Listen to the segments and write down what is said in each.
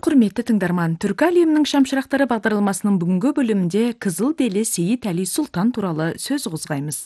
Құрметті тыңдарман, түркі әлемінің шамшырақтары бағдарламасының бүгінгі бөлімінде Қызыл Делі Сейіт Әли Сұлтан туралы сөз қозғаймыз.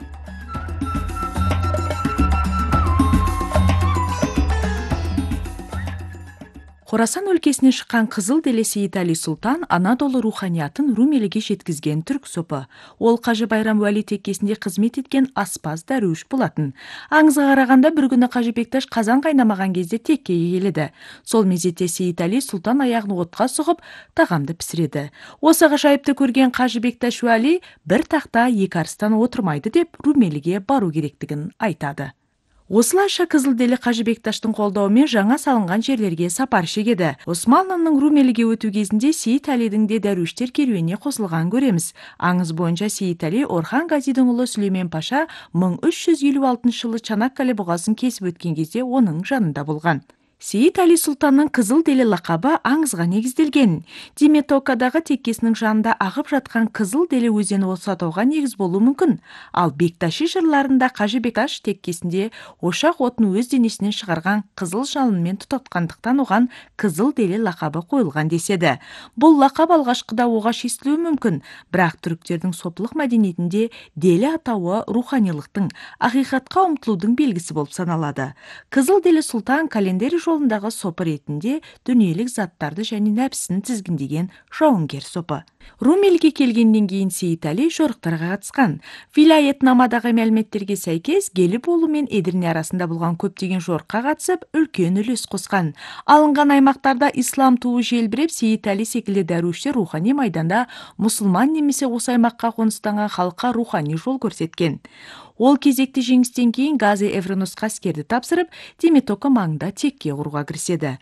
Хорасан өлкесінен шыққан Қызыл Делі Сейіт Әли Сұлтан Анадолы руханиятын Рум еліге жеткізген түрк сопы. Ол Қажы Байрам Уәли теккесінде қызмет еткен аспаз дәруіш болатын. Аңызға қарағанда бір күні Қажы Бекташ қазан қайнамаған кезде теккеге келеді. Сол мезетте Сейіт Әли Сұлтан аяғын отқа сұғып, тағамды пісіреді. Осы ғажайыпты көрген Қажы Бекташ Уәли бір тақта екі арыстан отырмайды деп Рум еліге бару керектігін айтады. Осылайша Қызыл Делі Қажы Бекташтың қолдауымен жаңа салынған жерлерге сапар шегеді. Османлының Рум еліге өту кезінде Сейіт Әлидің де дәруіштер керуеніне қосылған көреміз. Аңыз бойынша Сейіт Әли Орхан Газидің ұлы Сүлеймен Паша 1356 жылы Чанаккале бұғасын кесіп өткен кезде оның жанында болған. Сейіт Әли Сұлтанның Қызыл Делі лақабы аңызға негізделген. Диметокадағы теккесінің жанында ағып жатқан Қызыл Делі өзені осы атауға негіз болуы мүмкін. Ал Бекташи жырларында Қажы Бекташ теккесінде ошақ отын өз денесінен шығарған қызыл жалынмен тұтатқандықтан оған Қызыл Делі лақабы қойылған деседі. Бұл лақап алғашқыда оғаш естілуі мүмкін, бірақ түріктердің сопылық мәдениетінде Делі атауы руханилықтың, ақиқатқа ұмтылудың белгісі болып саналады. Қызыл Делі Сұлтан календер жолындағы сопы ретінде дүниелік заттарды және нәпсін тізгіндеген жауынгер сопы. Рум елге келгеннен кейін Сейіт Әли жорықтарға қатысқан. Вилаетнамадағы мәліметтерге сәйкес Гелі болу мен Эдирне арасында болған көптеген жорыққа қатысып, үлкен үлес қосқан. Алынған аймақтарда ислам туы желбіреп, Сейіт Әли секілді дәруіштер рухани майданда мұсылман немесе осы аймаққа қоныстанған халыққа рухани жол көрсеткен. Ол кезекті жеңістен кейін Гази Эвроносқа әскерді тапсырып, Диметока маңында текке құруға кіріседі.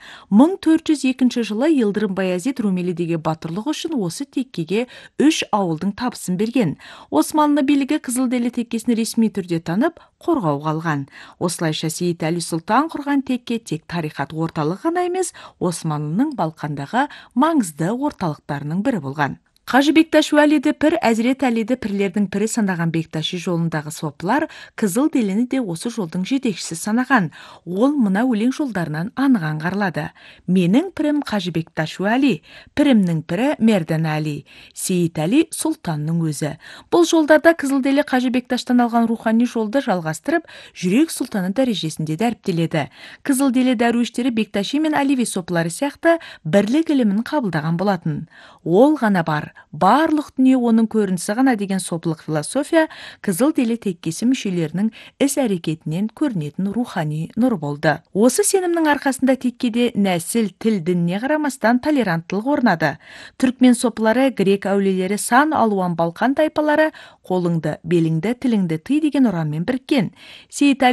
1402 жылы Йылдырым Баязид Рум елідегі батырлық үшін осы теккеге 3 ауылдың табысын берген. Османлы билігі Қызыл Делі теккесін ресми түрде танып, қорғауға алған. Осылайша Сейіт Әли Сұлтан құрған текке тек тарихат орталығы ғана емес, Османлының Балқандағы маңызды орталықтарының бірі болған. Қажы Бекташ Уәлиді пір, Әзірет Әлиді пірлердің пірі санаған Бекташи жолындағы сопылар Қызыл Деліні де осы жолдың жетекшісі санаған. Ол мына өлең жолдарынан анық аңғарылады. Менің пірім Қажы Бекташ Уәли, пірімнің пірі Мердан Әли, Сейіт Әли Сұлтанның өзі. Бұл жолдарда Қызыл Делі Қажы Бекташтан алған рухани жолды жалғастырып, жүрек сұлтаны дәрежесінде дәріптеледі. Қызыл Делі дәруіштері Бекташи мен Әливи сопылары сияқты бірлік ілімін қабылдаған болатын. Ол ғана бар. Барлық дүние оның көрінісі ғана деген сопылық философия Қызыл Делі теккесі мүшелерінің іс-әрекетінен көрінетін рухани нұр болды. Осы сенімнің арқасында теккеде нәсіл, тіл, дініне қарамастан толеранттылық орнады. Түркмен сопылары, грек әулиелері, сан алуан Балқан тайпалары қолыңды, беліңді, тіліңді тый деген ұранмен біріккен. Сейіт